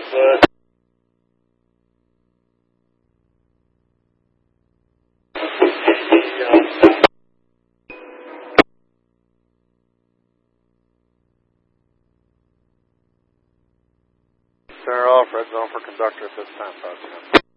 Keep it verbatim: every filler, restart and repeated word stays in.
But Center off, red zone for conductor at this time, five ten.